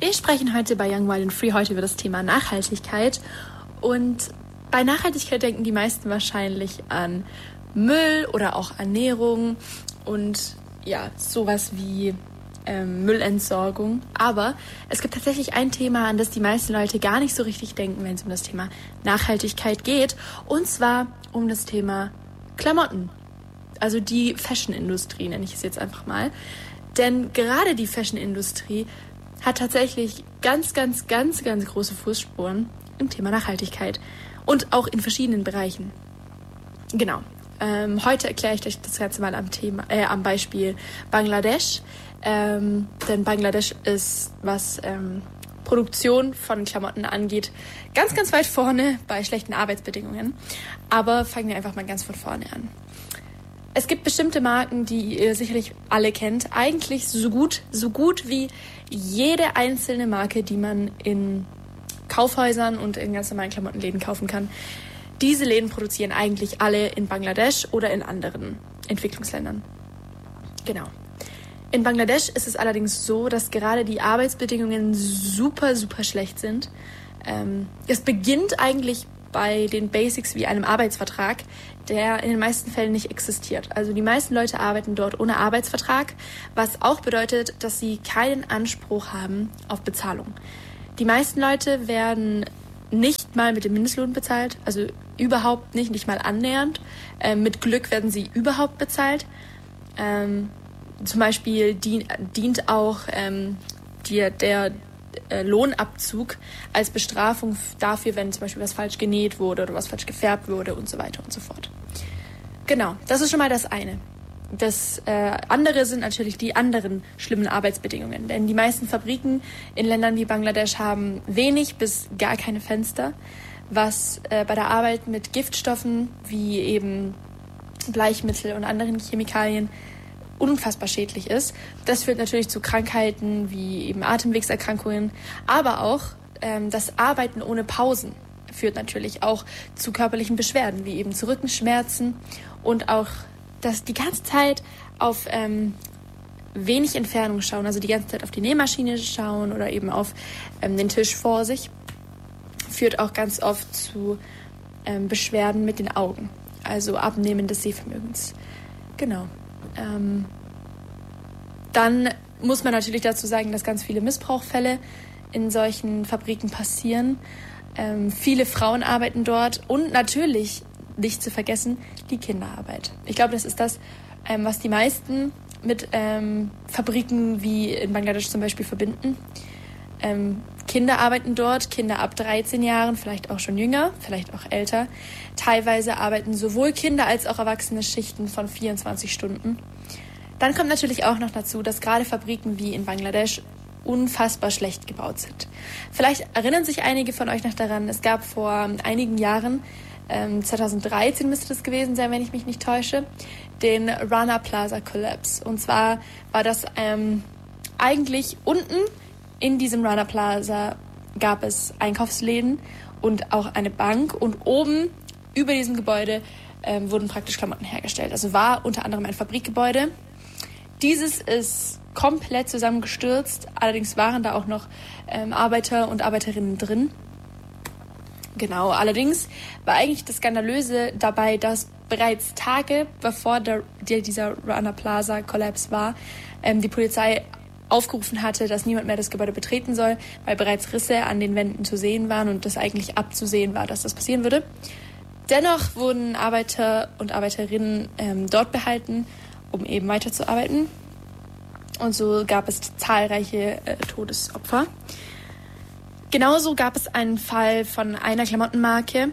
Wir sprechen heute bei Young, Wild and Free heute über das Thema Nachhaltigkeit. Und bei Nachhaltigkeit denken die meisten wahrscheinlich an Müll oder auch Ernährung und ja, sowas wie Müllentsorgung. Aber es gibt tatsächlich ein Thema, an das die meisten Leute gar nicht so richtig denken, wenn es um das Thema Nachhaltigkeit geht. Und zwar um das Thema Klamotten. Also die Fashion-Industrie, nenne ich es jetzt einfach mal. Denn gerade die Fashion-Industrie hat tatsächlich ganz große Fußspuren im Thema Nachhaltigkeit. Und auch in verschiedenen Bereichen. Genau. Heute erkläre ich euch das Ganze mal am Beispiel Bangladesch. Denn Bangladesch ist, was Produktion von Klamotten angeht, ganz weit vorne bei schlechten Arbeitsbedingungen. Aber fangen wir einfach mal ganz von vorne an. Es gibt bestimmte Marken, die ihr sicherlich alle kennt. Eigentlich so gut wie jede einzelne Marke, die man in Kaufhäusern und in ganz normalen Klamottenläden kaufen kann. Diese Läden produzieren eigentlich alle in Bangladesch oder in anderen Entwicklungsländern. Genau. In Bangladesch ist es allerdings so, dass gerade die Arbeitsbedingungen super schlecht sind. Es beginnt eigentlich bei den Basics wie einem Arbeitsvertrag, der in den meisten Fällen nicht existiert. Also die meisten Leute arbeiten dort ohne Arbeitsvertrag, was auch bedeutet, dass sie keinen Anspruch haben auf Bezahlung. Die meisten Leute werden nicht mal mit dem Mindestlohn bezahlt, also überhaupt nicht mal annähernd. Mit Glück werden sie überhaupt bezahlt. Zum Beispiel dient auch der Lohnabzug als Bestrafung dafür, wenn zum Beispiel was falsch genäht wurde oder was falsch gefärbt wurde und so weiter und so fort. Genau, das ist schon mal das eine. Das andere sind natürlich die anderen schlimmen Arbeitsbedingungen. Denn die meisten Fabriken in Ländern wie Bangladesch haben wenig bis gar keine Fenster, was bei der Arbeit mit Giftstoffen wie eben Bleichmittel und anderen Chemikalien unfassbar schädlich ist. Das führt natürlich zu Krankheiten wie eben Atemwegserkrankungen, aber auch das Arbeiten ohne Pausen führt natürlich auch zu körperlichen Beschwerden, wie eben zu Rückenschmerzen und auch dass die ganze Zeit auf wenig Entfernung schauen, also die ganze Zeit auf die Nähmaschine schauen oder eben auf den Tisch vor sich, führt auch ganz oft zu Beschwerden mit den Augen, also Abnehmen des Sehvermögens. Genau. Dann muss man natürlich dazu sagen, dass ganz viele Missbrauchsfälle in solchen Fabriken passieren. Viele Frauen arbeiten dort und natürlich, nicht zu vergessen, die Kinderarbeit. Ich glaube, das ist das, was die meisten mit Fabriken wie in Bangladesch zum Beispiel verbinden. Kinder arbeiten dort, Kinder ab 13 Jahren, vielleicht auch schon jünger, vielleicht auch älter. Teilweise arbeiten sowohl Kinder als auch Erwachsene Schichten von 24 Stunden. Dann kommt natürlich auch noch dazu, dass gerade Fabriken wie in Bangladesch unfassbar schlecht gebaut sind. Vielleicht erinnern sich einige von euch noch daran, es gab vor einigen Jahren, 2013 müsste das gewesen sein, wenn ich mich nicht täusche, den Rana Plaza Collapse. Und zwar war das eigentlich unten in diesem Rana Plaza gab es Einkaufsläden und auch eine Bank und oben über diesem Gebäude wurden praktisch Klamotten hergestellt. Also war unter anderem ein Fabrikgebäude. Dieses ist komplett zusammengestürzt, allerdings waren da auch noch Arbeiter und Arbeiterinnen drin. Genau, allerdings war eigentlich das Skandalöse dabei, dass bereits Tage bevor dieser Rana Plaza Kollaps war, die Polizei aufgerufen hatte, dass niemand mehr das Gebäude betreten soll, weil bereits Risse an den Wänden zu sehen waren und das eigentlich abzusehen war, dass das passieren würde. Dennoch wurden Arbeiter und Arbeiterinnen dort behalten, um eben weiterzuarbeiten. Und so gab es zahlreiche Todesopfer. Genauso gab es einen Fall von einer Klamottenmarke,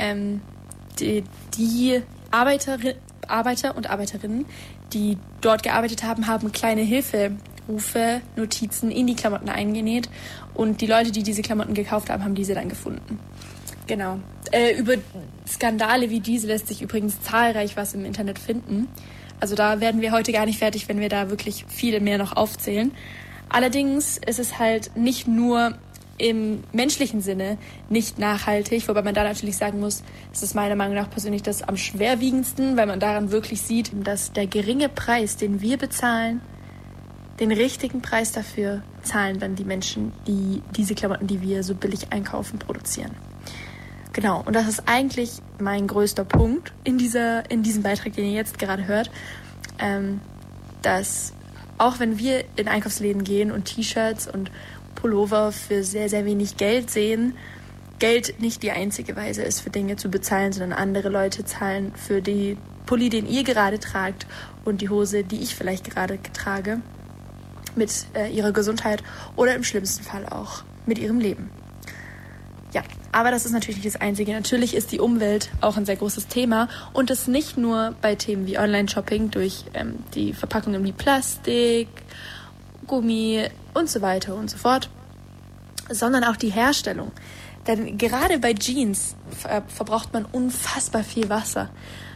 die Arbeiter und Arbeiterinnen, die dort gearbeitet haben, haben kleine Hilferufe, Notizen in die Klamotten eingenäht und die Leute, die diese Klamotten gekauft haben, haben diese dann gefunden. Genau. Über Skandale wie diese lässt sich übrigens zahlreich was im Internet finden. Also da werden wir heute gar nicht fertig, wenn wir da wirklich viel mehr noch aufzählen. Allerdings ist es halt nicht nur im menschlichen Sinne nicht nachhaltig, wobei man da natürlich sagen muss, es ist meiner Meinung nach persönlich das am schwerwiegendsten, weil man daran wirklich sieht, dass der geringe Preis, den wir bezahlen, den richtigen Preis dafür zahlen dann die Menschen, die diese Klamotten, die wir so billig einkaufen, produzieren. Genau, und das ist eigentlich mein größter Punkt in diesem Beitrag, den ihr jetzt gerade hört, dass auch wenn wir in Einkaufsläden gehen und T-Shirts und Pullover für sehr, sehr wenig Geld sehen, Geld nicht die einzige Weise ist, für Dinge zu bezahlen, sondern andere Leute zahlen für die Pulli, den ihr gerade tragt und die Hose, die ich vielleicht gerade trage, mit ihrer Gesundheit oder im schlimmsten Fall auch mit ihrem Leben. Ja, aber das ist natürlich nicht das Einzige. Natürlich ist die Umwelt auch ein sehr großes Thema und das nicht nur bei Themen wie Online-Shopping durch die Verpackungen wie Plastik, Gummi und so weiter und so fort, sondern auch die Herstellung. Denn gerade bei Jeans verbraucht man unfassbar viel Wasser.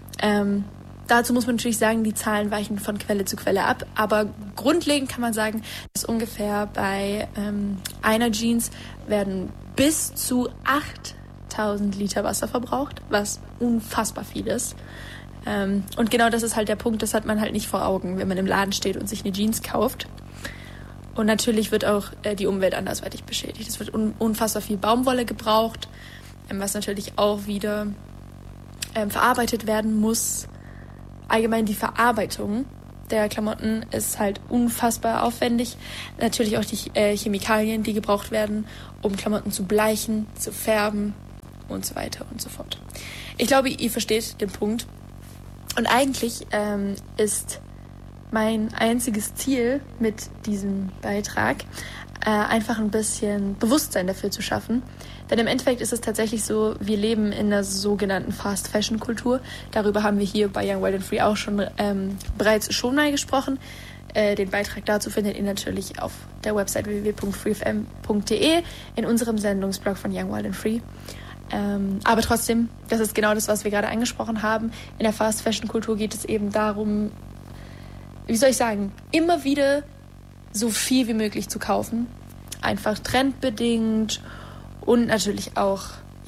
Dazu muss man natürlich sagen, die Zahlen weichen von Quelle zu Quelle ab, aber grundlegend kann man sagen, dass ungefähr bei einer Jeans werden bis zu 8.000 Liter Wasser verbraucht, was unfassbar viel ist. Und genau das ist halt der Punkt, das hat man halt nicht vor Augen, wenn man im Laden steht und sich eine Jeans kauft. Und natürlich wird auch die Umwelt andersweitig beschädigt. Es wird unfassbar viel Baumwolle gebraucht, was natürlich auch wieder verarbeitet werden muss. Allgemein die Verarbeitung der Klamotten ist halt unfassbar aufwendig. Natürlich auch die Chemikalien, die gebraucht werden, um Klamotten zu bleichen, zu färben und so weiter und so fort. Ich glaube, ihr versteht den Punkt. Und eigentlich ist mein einziges Ziel mit diesem Beitrag, einfach ein bisschen Bewusstsein dafür zu schaffen. Denn im Endeffekt ist es tatsächlich so, wir leben in einer sogenannten Fast-Fashion-Kultur. Darüber haben wir hier bei Young, Wild and Free auch schon bereits schon mal gesprochen. Den Beitrag dazu findet ihr natürlich auf der Website www.freefm.de in unserem Sendungsblog von Young, Wild and Free. Aber trotzdem, das ist genau das, was wir gerade angesprochen haben. In der Fast-Fashion-Kultur geht es eben darum, wie soll ich sagen, immer wieder so viel wie möglich zu kaufen. Einfach trendbedingt und natürlich auch,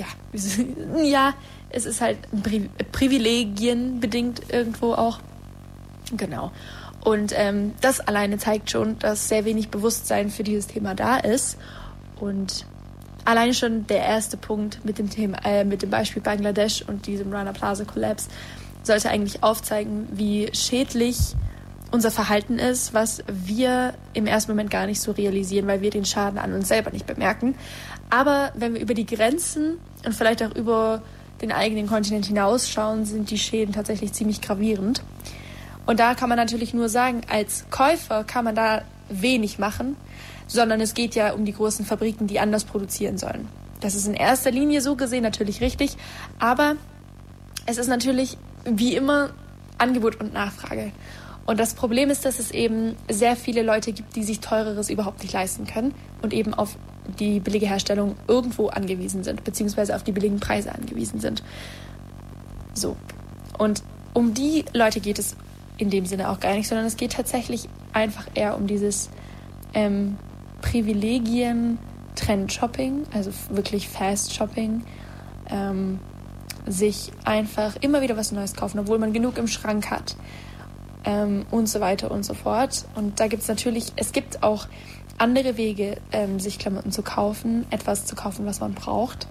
ja, es ist halt privilegienbedingt irgendwo auch. Genau. Und das alleine zeigt schon, dass sehr wenig Bewusstsein für dieses Thema da ist. Und alleine schon der erste Punkt mit dem Thema, mit dem Beispiel Bangladesch und diesem Rana Plaza Collapse sollte eigentlich aufzeigen, wie schädlich unser Verhalten ist, was wir im ersten Moment gar nicht so realisieren, weil wir den Schaden an uns selber nicht bemerken. Aber wenn wir über die Grenzen und vielleicht auch über den eigenen Kontinent hinausschauen, sind die Schäden tatsächlich ziemlich gravierend. Und da kann man natürlich nur sagen, als Käufer kann man da wenig machen, sondern es geht ja um die großen Fabriken, die anders produzieren sollen. Das ist in erster Linie so gesehen natürlich richtig, aber es ist natürlich wie immer Angebot und Nachfrage. Und das Problem ist, dass es eben sehr viele Leute gibt, die sich Teureres überhaupt nicht leisten können und eben auf die billige Herstellung irgendwo angewiesen sind, beziehungsweise auf die billigen Preise angewiesen sind. So. Und um die Leute geht es in dem Sinne auch gar nicht, sondern es geht tatsächlich einfach eher um dieses Privilegien-Trend-Shopping, also wirklich Fast-Shopping, sich einfach immer wieder was Neues kaufen, obwohl man genug im Schrank hat. Und so weiter und so fort. Und da gibt es gibt auch andere Wege, sich Klamotten zu kaufen, etwas zu kaufen, was man braucht.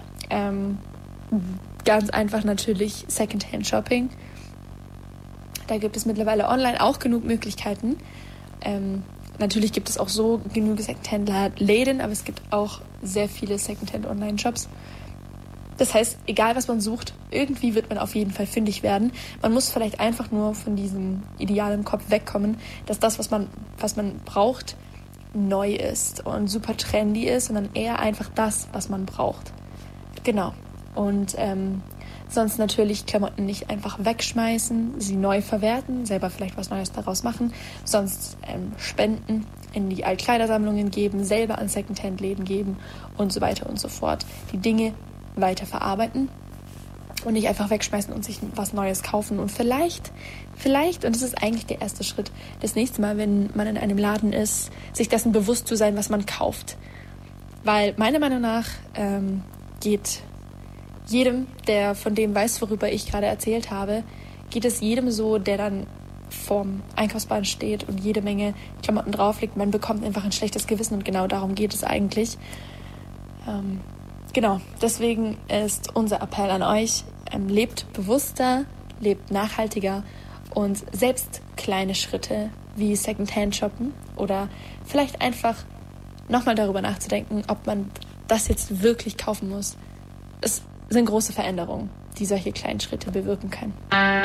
Ganz einfach natürlich Secondhand-Shopping. Da gibt es mittlerweile online auch genug Möglichkeiten. Natürlich gibt es auch so genug Secondhand-Läden, aber es gibt auch sehr viele Secondhand-Online-Shops. Das heißt, egal was man sucht, irgendwie wird man auf jeden Fall fündig werden. Man muss vielleicht einfach nur von diesem Ideal im Kopf wegkommen, dass das, was man braucht, neu ist und super trendy ist, sondern eher einfach das, was man braucht. Genau. Und sonst natürlich Klamotten nicht einfach wegschmeißen, sie neu verwerten, selber vielleicht was Neues daraus machen, sonst spenden, in die Altkleidersammlungen geben, selber an Secondhand-Läden geben und so weiter und so fort. Die Dinge weiter verarbeiten und nicht einfach wegschmeißen und sich was Neues kaufen. Und vielleicht, und das ist eigentlich der erste Schritt, das nächste Mal, wenn man in einem Laden ist, sich dessen bewusst zu sein, was man kauft. Weil meiner Meinung nach geht jedem, der von dem weiß, worüber ich gerade erzählt habe, geht es jedem so, der dann vorm Einkaufsband steht und jede Menge Klamotten drauflegt. Man bekommt einfach ein schlechtes Gewissen und genau darum geht es eigentlich. Genau, deswegen ist unser Appell an euch, lebt bewusster, lebt nachhaltiger und selbst kleine Schritte wie Secondhand shoppen oder vielleicht einfach nochmal darüber nachzudenken, ob man das jetzt wirklich kaufen muss. Es sind große Veränderungen, die solche kleinen Schritte bewirken können.